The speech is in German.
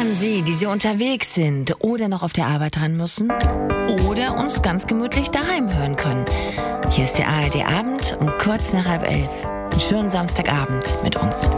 an Sie, die Sie unterwegs sind oder noch auf der Arbeit dran müssen oder uns ganz gemütlich daheim hören können. Hier ist der ARD Abend um kurz nach 10:30. Einen schönen Samstagabend mit uns.